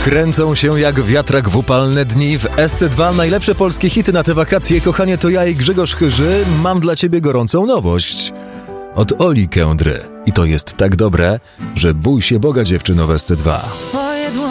Kręcą się jak wiatrak w upalne dni w SC2. Najlepsze polskie hity na te wakacje. Kochanie, to ja i Grzegorz Chyży. Mam dla ciebie gorącą nowość. Od Oli Kędry. I to jest tak dobre, że bój się Boga, dziewczyno, w SC2.